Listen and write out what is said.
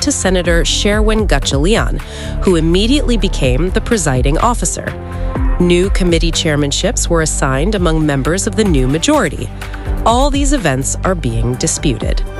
went to Senator Sherwin Gatchalian, who immediately became the presiding officer. New committee chairmanships were assigned among members of the new majority. All these events are being disputed.